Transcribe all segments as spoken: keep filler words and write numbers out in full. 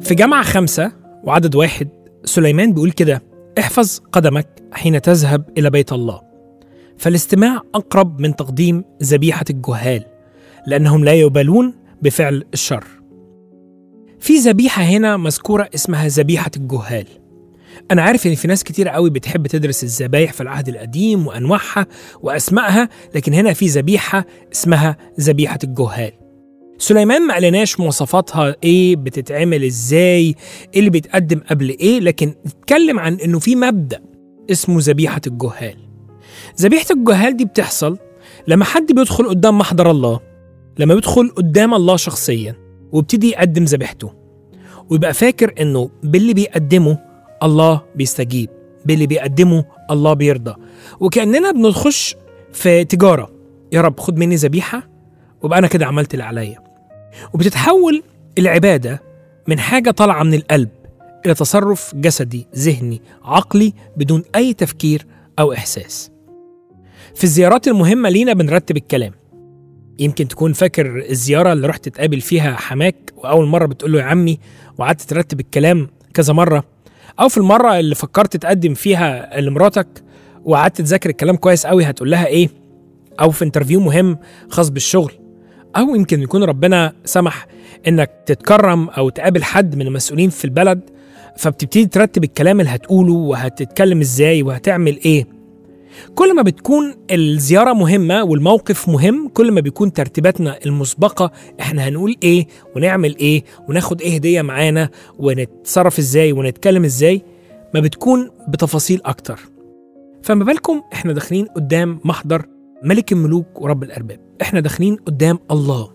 في جامعة خمسة وعدد واحد سليمان بيقول كده: احفظ قدمك حين تذهب إلى بيت الله، فالاستماع أقرب من تقديم ذبيحة الجهال، لأنهم لا يبالون بفعل الشر. في ذبيحة هنا مذكورة اسمها ذبيحة الجهال. أنا عارف إن في ناس كتير قوي بتحب تدرس الذبايح في العهد القديم وأنواعها وأسمائها، لكن هنا في ذبيحة اسمها ذبيحة الجهال. سليمان ما قالناش مواصفاتها إيه، بتتعمل إزاي، إيه اللي بيتقدم قبل إيه، لكن اتكلم عن إنه في مبدأ اسمه ذبيحة الجهال. ذبيحة الجهال دي بتحصل لما حد بيدخل قدام محضر الله، لما بيدخل قدام الله شخصيا وابتدي يقدم ذبيحته، ويبقى فاكر إنه باللي بيقدمه الله بيستجيب، باللي بيقدمه الله بيرضى، وكأننا بنخش في تجارة: يا رب خد مني ذبيحة وبقى أنا كده عملت اللي عليا. وبتتحول العبادة من حاجة طالعة من القلب إلى تصرف جسدي ذهني عقلي بدون أي تفكير أو إحساس. في الزيارات المهمة لينا بنرتب الكلام. يمكن تكون فاكر الزيارة اللي رحت تقابل فيها حماك وأول مرة بتقول له يا عمي، وقعدت ترتب الكلام كذا مرة، أو في المرة اللي فكرت تقدم فيها لمراتك وقعدت تذاكر الكلام كويس قوي هتقول لها إيه، أو في انترفيو مهم خاص بالشغل، أو يمكن يكون ربنا سمح إنك تتكرم أو تقابل حد من المسؤولين في البلد، فبتبتدي ترتب الكلام اللي هتقوله وهتتكلم إزاي وهتعمل إيه. كل ما بتكون الزيارة مهمة والموقف مهم، كل ما بيكون ترتيباتنا المسبقة إحنا هنقول إيه ونعمل إيه وناخد إيه هدية معانا ونتصرف إزاي ونتكلم إزاي، ما بتكون بتفاصيل أكتر. فما بالكم إحنا داخلين قدام محضر ملك الملوك ورب الأرباب، إحنا داخلين قدام الله.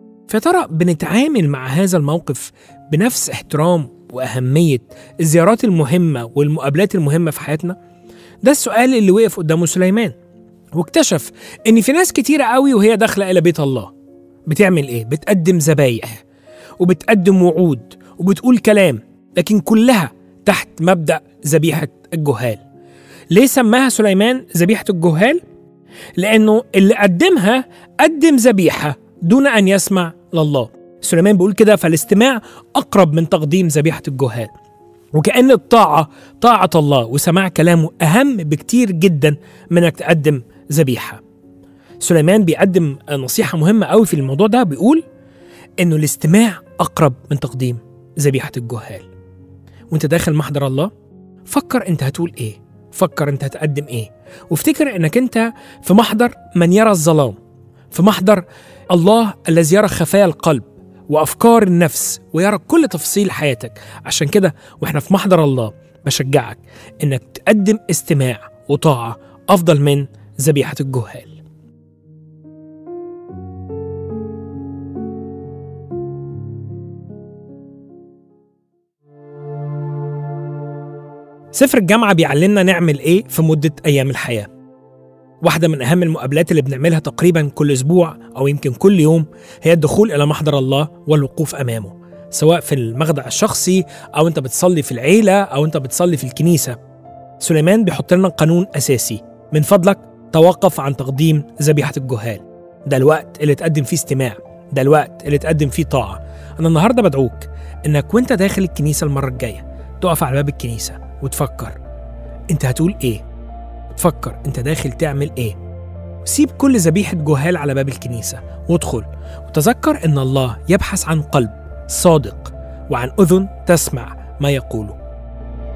فترى بنتعامل مع هذا الموقف بنفس احترام وأهمية الزيارات المهمة والمقابلات المهمة في حياتنا؟ ده السؤال اللي وقف قدامه سليمان، واكتشف إن في ناس كتيرة قوي وهي داخلة إلى بيت الله بتعمل إيه؟ بتقدم ذبايح وبتقدم وعود وبتقول كلام، لكن كلها تحت مبدأ ذبيحة الجهال. ليه سماها سليمان ذبيحة الجهال؟ لأنه اللي قدمها قدم ذبيحة دون أن يسمع لله. سليمان بيقول كده: فالاستماع أقرب من تقديم ذبيحة الجهال. وكأن الطاعة طاعة الله وسماع كلامه أهم بكتير جدا من أنك تقدم ذبيحة. سليمان بيقدم نصيحة مهمة قوي في الموضوع ده، بيقول إنه الاستماع أقرب من تقديم ذبيحة الجهال. وانت داخل محضر الله فكر انت هتقول ايه، فكر انت هتقدم ايه، وافتكر انك انت في محضر من يرى الظلام، في محضر الله الذي يرى خفايا القلب وأفكار النفس ويرى كل تفصيل حياتك. عشان كده وإحنا في محضر الله بشجعك إنك تقدم استماع وطاعة أفضل من ذبيحة الجهال. سفر الجامعة بيعلمنا نعمل إيه في مدة أيام الحياة. واحدة من أهم المقابلات اللي بنعملها تقريبا كل أسبوع أو يمكن كل يوم هي الدخول إلى محضر الله والوقوف أمامه، سواء في المخدع الشخصي أو أنت بتصلي في العيلة أو أنت بتصلي في الكنيسة. سليمان بيحط لنا قانون أساسي: من فضلك توقف عن تقديم ذبيحة الجهال. ده الوقت اللي تقدم فيه استماع، ده الوقت اللي تقدم فيه طاعة. أنا النهاردة بدعوك إنك وأنت داخل الكنيسة المرة الجاية تقف على باب الكنيسة وتفكر أنت هتقول إيه، تفكر أنت داخل تعمل إيه. سيب كل ذبيحة جهال على باب الكنيسة وادخل، وتذكر أن الله يبحث عن قلب صادق وعن أذن تسمع ما يقوله.